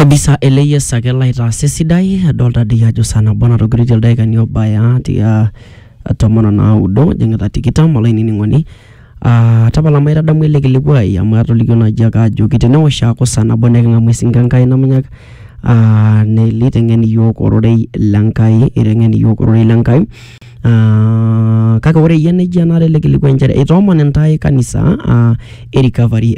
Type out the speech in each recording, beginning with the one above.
kabisa eleye sakela itaase sidai adolta dii ajo sana bona togiriti ildaikani obaya tia tomona naudo jeng'eta tikitam olainining'oni tapala maitadamu ele kilikuai amu atolikio naji ake ajo kitenewosh aaku sana bona eking'amu esinkankai namunyak neliteng'en iyiok ororei lenkai iteng'en iyiok ororei lenkai kake ore yie nejia nare ele kilikuai nchere itoomon entai kanisa recovery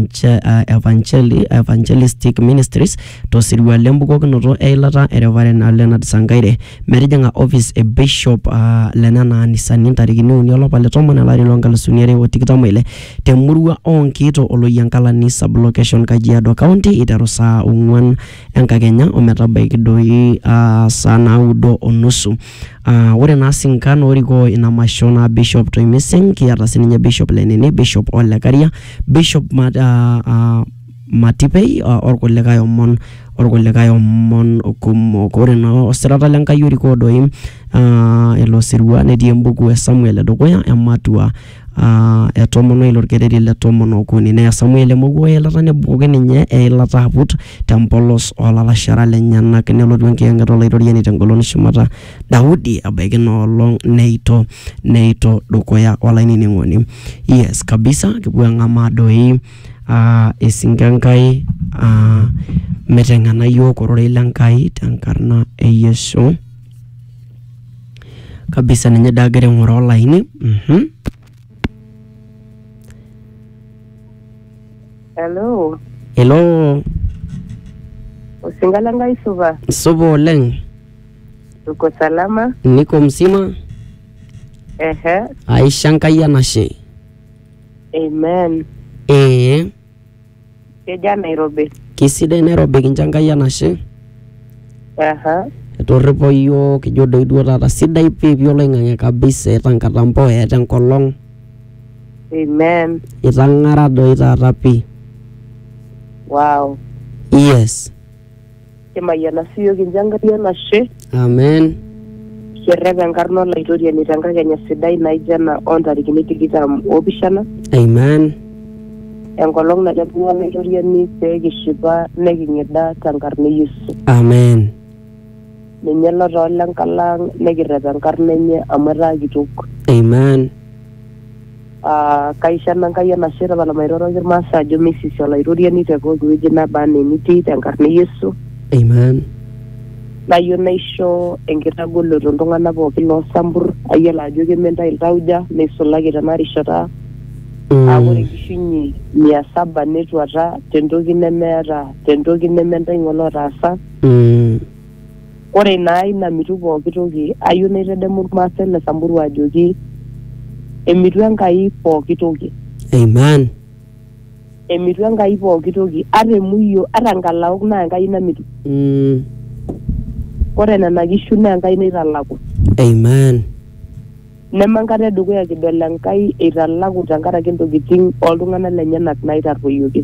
evangelistic ministries tosirua lembukokinoto eilata Reverend Leonard Sankaire metijing'a office e bishop lenena anisani ntarikini 3 olapa le tomon olari loonkalusuni are otikitam ile temurua oonkiito oloyiankalani sublocation Kajiado County iteru saa 4 enkakenya ometabaiki doi saa 9:30 ore naa sinkan oriko ina masho na bishop Toimising kiata sininye bishop Lenini bishop Olekaria bishop Matipei orkulikae omon kumok ore naa osirata lenkai oriko doi elo sirua netii embuku e Samuel edukuya ematua etomono ilo orkereri le 13 neya Samuel emokuo eilata nebukoki ninye eilata aput tempolos olalashara lenyenak nelotu enkiyang'et olaitoriani tengolon shumata Daudi abaiki noolong neito dukuya olainining'oni. Yes kabisa kipuo ang'amaa doi esinkankai meteng'ena yiok ororei lenkai tenkarna e Yesu kabisa ninye dagere ng'ora olaini. Hello. Usingala ngai suba. Suba oleng. Uko salama? Niko mzima. Aisha Nkai anashe. Amen. Keja Nairobi. Kisidai Nairobi kincha Nkai anashe. Etorripo yiok kijo doi duo taata sidai pipi oloing'ang'e kabisa etankatampo eeta enkolong. Amen. Itang'ara doi taata pi. Wow. Yes. Kemayana siyo kinjangaria nashe. Amen. Kerrep enkarna olaitoriani tenkakenya sidai naijana ontarikini 27. Amen. Enkolong natepuo olaitoriani peekishipa neking'ida tenkarna Yesu. Amen. Ninye lotoo lenkalang nekirrep enkarna enye amu etaa kitok. Amen. Kaisha Nkai enashe tapala mairoroki irmaasai ajo meisisi olaitoriani tepooki wueji naba enaa enitii tenkarna Yesu. Amen. Nayieu naisho enkitagoloto iltung'anak pookin loosambur ayiolo ajo kementai iltauja neisulaki tena rishata ore enkishiunye 700 netuata tentoki nemeeta tentoki nementai ng'ole otaasa. Ore naa ina mitu pooki toki ayieu naitadamu irmaasai le Samburu ajoki emitu Enkai pooki toki. Amen. Emitu Enkai pooki toki ata emuyo ata nkalaok naa Enkai namitu. Ore nena kishu naa Enkai naitalaku. Amen. Nemenkata edukuya kidol Enkai eitalaku tenkaraki ntokiting oltung'anak lenyenak naitarruoyoki.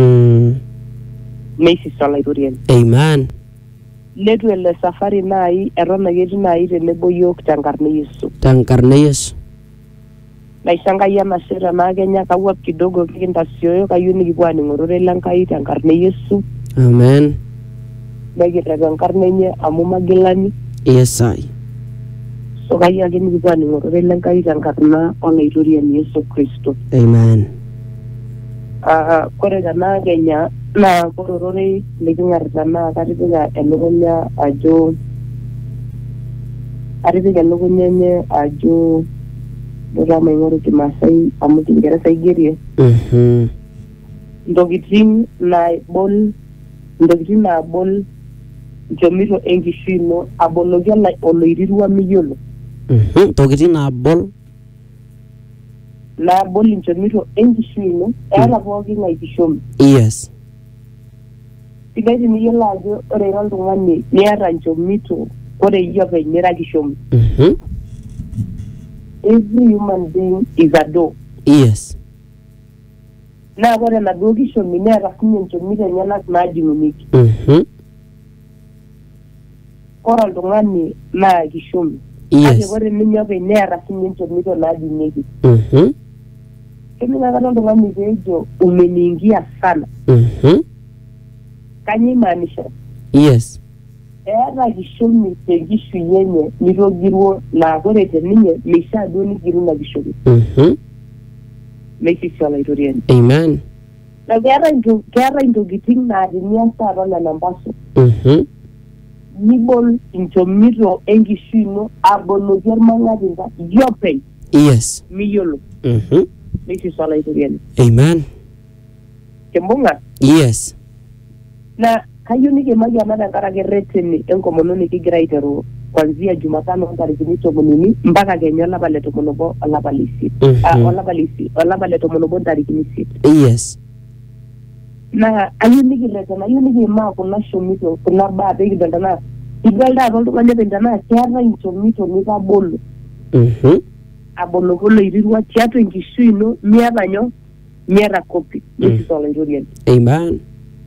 Meisisi olaitoriani. Amen. Netu ele safari nai eton ake etii nai tenebo yiok tenkarna Yesu. Tenkarna Yesu. Naisha Nkai enashe tenaa Kenya kawuap kidogo kikintasioyo kayieu nikipuo aning'orore lenkai tenkarna Yesu. Amen. Nekirrep enkarna enye amu magilani. Yes I. So kayieu ake nikipuo aning'orore lenkai tenkarna olaitoriani Yesu Kristo. Amen. Kore tenaa Kenya naa kore ororei liking'arita naa katipika elukunya ajo enye ajo ndio maing'oru Kimasai amu Kingereza igerie. Ntokiting naabol nchomito enkishui ino aboloki oloirirua miyiolo. Ntokiting naabol nchomito enkishui ino eeta pooki ng'ae kishomi. Yes. Sidai teniyiolo ajo ore ira oltung'ani niata nchomito ore iyie openy nira kishomi. Every human being is a door. Yes. Naa ore enaduo kishomi neeta sinye nchomito enyenak naajing'unyeki. Ore oltung'ani naa kishomi. Yes. Ore ninye openy neeta sinye nchomito naajing'unyeki. Keminakata oltung'ani peejo umeniingia sana. Kanyoo imaanisha? Yes. Eeta kishomi tenkishui enye mitogirwo naa ore teninye meishaa duo nigiru ina kishomi. Meisisi olaitoriani. Amen. Na keeta intokiting naa tenias taata nena mpaso. Nibol inchomito enkishui ino aboloki ormang'atinda iopeny. Yes. Miyiolo. Meisisi olaitoriani. Amen. Kimbung'a? Yes. Na kayieu nikimaki ena tenkaraki reteni enkomono nikigira aiteru kuanzia Jumatano ntarikini 10 mpaka kenya olapa le 11 olapa le 6. Olapa le 11 ntarikini 6. Yes. Na ayieu nikimaa kuna shomito kuna baa pekidol tenaa idol taata oltung'ani openy tenaa keeta inchomito nitabolo. Aboloki oloirirua tiatua enkishui ino miata nyoo miata kopi. Meisisi olaitoriani. Amen.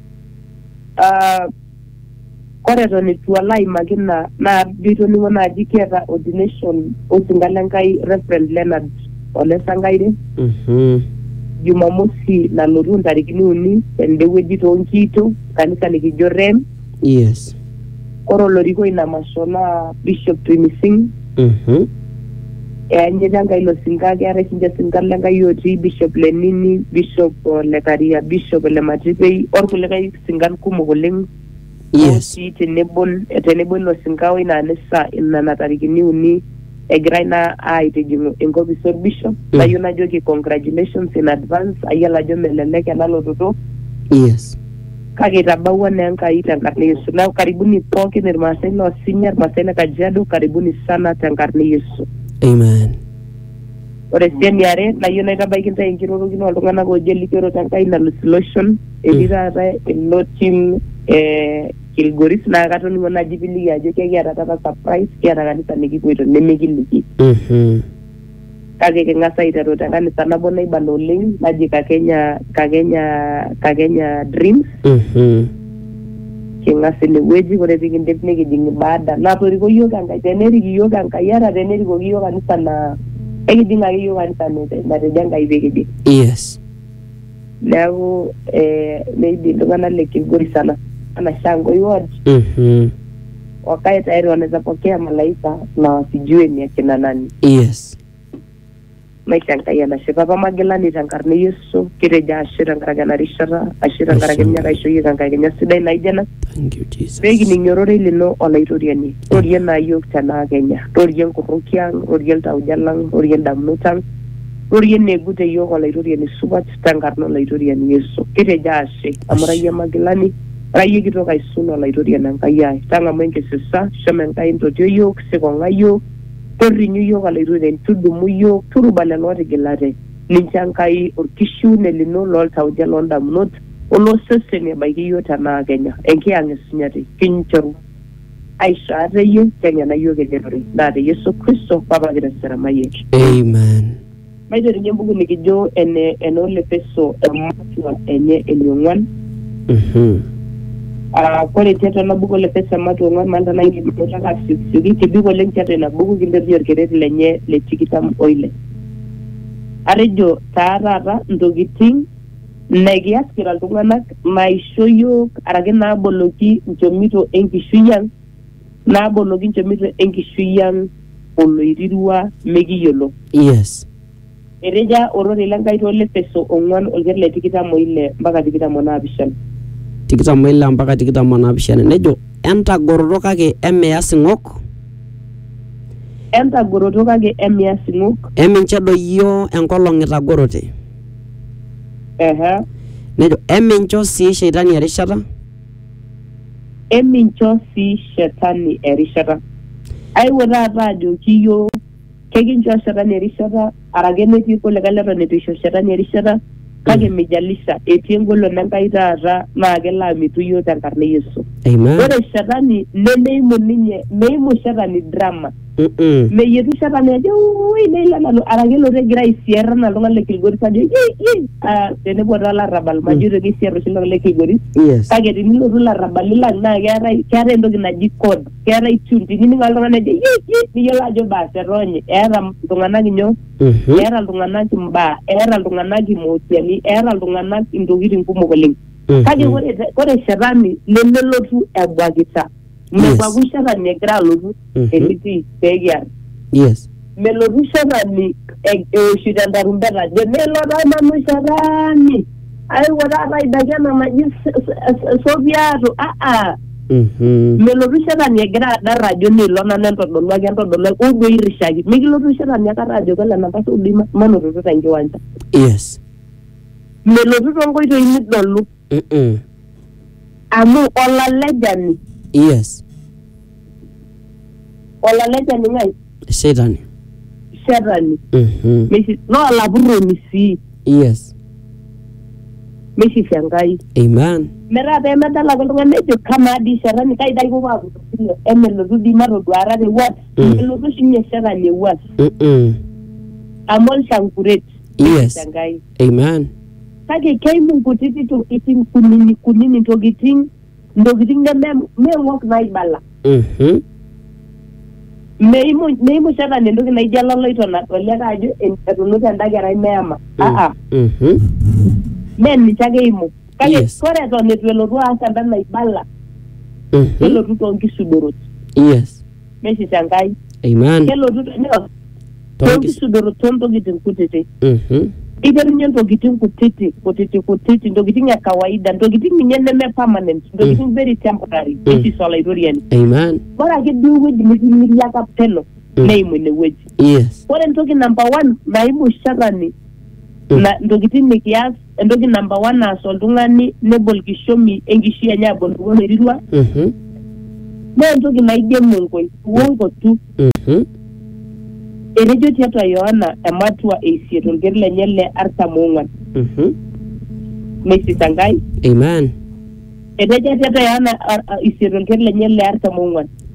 Kore eton itu alo aimaki naa bitoning'o naaji kiata ordination osinka lenkai Reverend Leonard Ole Sankaire. Jumamosi nalotu ntarikini 3 tende wueji toonkiito kanisa nikijo Rem. Yes. Kore oloriko ina masho naa Bishop Twimising. Eanyita Enkai ilo sinka keetai sinche sinkan lenkai otii Bishop Lenini, Bishop Lekaria, Bishop Lematipei orkulikae sinkan kumok oleng. Yes. Tenebo ilo sinka oina anisa nena tarikini 3 egirai naa aitijing'u enkopis orbishop. Nayieu najoki congratulations in advance. Ayiolo ajo melelek ena lototo. Yes. Kake itabawua naa Enkai tenkarna Yesu. Neeku karibuni pookin irmaasai loosinya, irmaasai le Kajiado, karibuni sana tenkarna Yesu. Amen. Ore sii eniare nayieu naitabaiki ntae enkirorokino oltung'anak oojo elikero tenkai nalus iloshon etii taata ilo team Kilgoris naa katoning'o naji piliki ajo kekiata taata surprise kiata kanisa nikipuoito nemekiliki. Kake king'as aiteru te kanisa nabo naibala oleng naji Kakenya Dreams. King'as inewueji ore pikindip nikijing baada natoriko yiok Enkai tenerik yiok Enkai ata tenerikoki yiok kanisa naa ekijing ake yiok kanisa natejo Enkai pikijing. Yes. Neeku maybe iltung'anak le Kilgoris sana Shangoi ward. Wakae tayari wanaweza pokea malaika na wasijue ni akina nani. Yes. Maisha Enkai anashipa pamagilani tenkarna Yesu kitejo ashe tenkaraki ena rishata ashe tenkaraki miaka aishooyie Enkai kenya sidai naijo ena. Thank you Jesus. Pekining ororei lino olaitoriani. Rorie naa yiok tenaa Kenya. Rorie nkuruki ang', rorie iltauja lang', rorie indamunot ang'. Rorie negut yiok olaitoriani supat tenkarna olaitoriani Yesu. Kitejo ashe amu rayie magilani. Rayie kitok aisul olaitoriani Enkai ai. Tang'amu enkisisa, shomo Enkai ntotio yiok, sikong'a yiok. Torrinyu yiok olaitoriani, tudumu yiok, turuba lelo otigilate. Ninche Enkai orkishiune lino looltauja loondamunot oloseseni ebaiki yiok tenaa Kenya. Enkiyang' esunyati kinchoru aisho ate yie teng'ena yiok elelore. Naa te Yesu Kristo papa kitasiramaye. Amen. Maiterunye embuku nikijo enoolefeso ematua enye 4. Kore tiatua ena buku olefeso ematua 4 maanta nankibotaka asiokisioki kibik oleng tiatua ina buku kinterunye orkeret lenye le 26. Atejo taata ntokiting nekias kira iltung'anak naisho yiok araki naaboloki nchomito enkishui ang' naaboloki nchomito enkishui ang' oloirirua mekiyiolo. Yes. Eteja orore lenkai toolefeso 4 orkeret le 26 mpaka 27. 26 mpaka 27 nejo entagoroto kake emiya sing'ok. Entagoroto kake emiya sing'ok. Eminche doyio enkolong' itagorote. Nejo emincho sii shetani erishata. Emincho sii shetani erishata. Aiwo taata ajoki yiok kekincho shetani erishata arake netii kulikae leton eitu isho shetani erishata kake mijalisha etii engolon Enkai taata naa kelo amitu yiok tenkarna Yesu. Amen. Ore shetani nemeimu ninye meimu shetani drama. Meyietu shetani ajo ui neilalalu arake lotu egira aisierana iltung'anak le Kilgoris ajo tenepuo taa larrabal majoito keisiar oshi iltung'anak le Kilgoris. Kake tenilotu larrabali lang' naa keetai entoki naji code, keetai tune tinining' oltung'ani ajo niyiolo ajo baas etonye eeta iltung'anak nyoo eeta iltung'anak imbaa eeta iltung'anak imootiani eeta iltung'anak intokiting kumok oleng. kake ore shetani lemelotu ebwakita mebwaku shetani egira alotu eniti peekiar Yes. melotu shetani eoshito entarumbeta ajo nelo taa nanu shetani aiwa taata aidaki ena naji sopiato melotu shetani egira adar ajo nelo nanu entodolu udo irishaki mikilotu shetani akata ajo kole napasa udi manototo tenkiwanja Yes. melotu tonkoitoi nidolu amu olalejani Yes. olalejani ngai Shetani. meshi no olapurroni sii Yes. meshi Enkai Amen. metaa peemedala ake oltung'ani nejo kama dii shetani kaidai koko aputosile emelotu dii matoduara tewuat melotu oshi ninye shetani ewuat amu olshankuret Yes. Enkai Amen. kake keimu nkutiti tokitin kunini ntokitin nemeng'ok naibala meimu shetani entoki naijo ololoito nadoli ake ajo etunuta enda kerai meema mee ninche ake eimu kake ore eton etu elotu aas enda naibala kelotu toonkisudorot Yes. meshi Enkai Amen. kelotu toonkisudorot toontokitin kutiti iterunye ntokitin kutiti ntokitin ya kawaida ntokitin ninye neme permanent ntokitin very temporary meshi solaidoriani Amen. bora ake duo ewueji nitimiriaka peno neimu inewueji Yes. ore entoki number 1 naimu shetani na ntokitin nikias entoki number 1 naas oltung'ani nebol kishomi enkishui enye abol erirua naa entoki naijo emongoi uongo tu etejo tiatua Yohana ematua eisiet orker lenye le 44 meshi Enkai Amen. etejo tiatua Yohana isiet orker lenye le 44